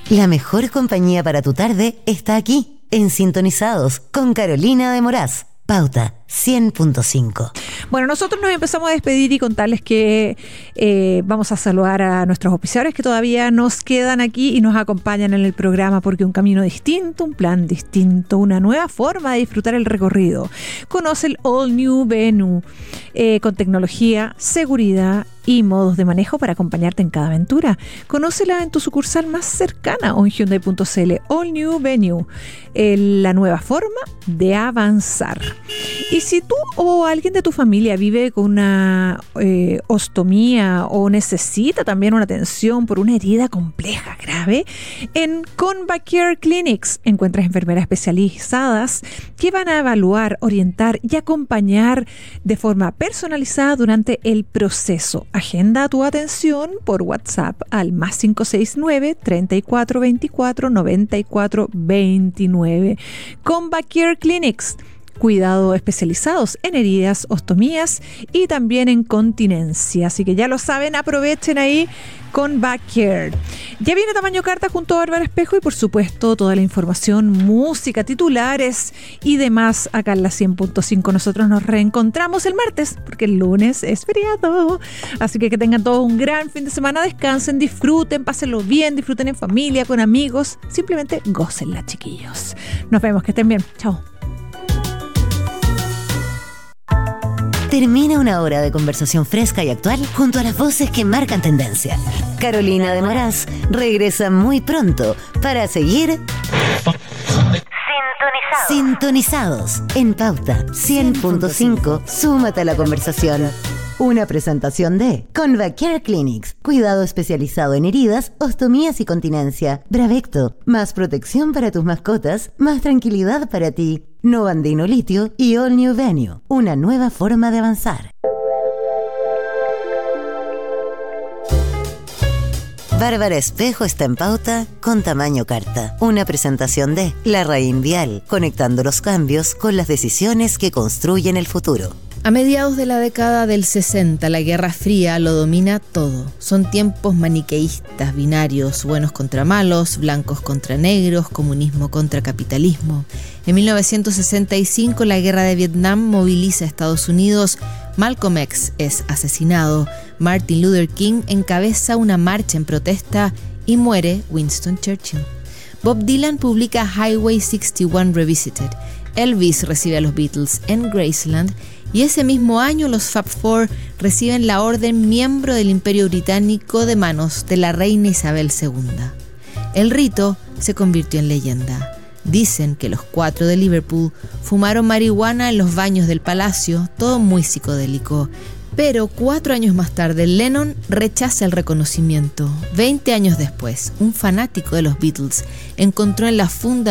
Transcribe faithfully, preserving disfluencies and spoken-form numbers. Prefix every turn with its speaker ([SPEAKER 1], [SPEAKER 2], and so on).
[SPEAKER 1] La mejor compañía para tu tarde está aquí, en Sintonizados, con Carolina de Moraz. Pauta cien punto cinco.
[SPEAKER 2] Bueno, nosotros nos empezamos a despedir y contarles que eh, vamos a saludar a nuestros auspiciadores que todavía nos quedan aquí y nos acompañan en el programa, porque un camino distinto, un plan distinto, una nueva forma de disfrutar el recorrido. Conoce el All New Venue eh, con tecnología, seguridad y modos de manejo para acompañarte en cada aventura. Conócela en tu sucursal más cercana o en Hyundai punto c l. All New Venue, eh, la nueva forma de avanzar. Y si tú o alguien de tu familia vive con una eh, ostomía o necesita también una atención por una herida compleja, grave, en Convacare Clinics encuentras enfermeras especializadas que van a evaluar, orientar y acompañar de forma personalizada durante el proceso. Agenda tu atención por WhatsApp al más cinco seis nueve, treinta y cuatro veinticuatro, noventa y cuatro veintinueve. Convacare Clinics. Cuidado especializados en heridas, ostomías y también en continencia. Así que ya lo saben, aprovechen ahí con Backyard. Ya viene Tamaño Carta junto a Bárbara Espejo y por supuesto toda la información, música, titulares y demás acá en la cien punto cinco. Nosotros nos reencontramos el martes porque el lunes es feriado. Así que que tengan todos un gran fin de semana, descansen, disfruten, pásenlo bien, disfruten en familia, con amigos. Simplemente gócenla, chiquillos. Nos vemos, que estén bien. Chao.
[SPEAKER 1] Termina una hora de conversación fresca y actual junto a las voces que marcan tendencia. Carolina de Moraz regresa muy pronto para seguir Sintonizados, Sintonizados en Pauta cien punto cinco. Súmate a la conversación. Una presentación de Convacare Clinics, cuidado especializado en heridas, ostomías y continencia. Bravecto, más protección para tus mascotas, más tranquilidad para ti. Novandino Litio y All New Venue, una nueva forma de avanzar. Bárbara Espejo está en Pauta con Tamaño Carta. Una presentación de La Raín Vial, conectando los cambios con las decisiones que construyen el futuro.
[SPEAKER 3] A mediados de la década del sesenta, la Guerra Fría lo domina todo. Son tiempos maniqueístas, binarios, buenos contra malos, blancos contra negros, comunismo contra capitalismo. En mil novecientos sesenta y cinco, la Guerra de Vietnam moviliza a Estados Unidos. Malcolm X es asesinado. Martin Luther King encabeza una marcha en protesta y muere Winston Churchill. Bob Dylan publica Highway sesenta y uno Revisited. Elvis recibe a los Beatles en Graceland. Y ese mismo año los Fab Four reciben la orden miembro del Imperio Británico de manos de la reina Isabel segunda. El rito se convirtió en leyenda. Dicen que los cuatro de Liverpool fumaron marihuana en los baños del palacio, todo muy psicodélico. Pero cuatro años más tarde, Lennon rechaza el reconocimiento. Veinte años después, un fanático de los Beatles encontró en la funda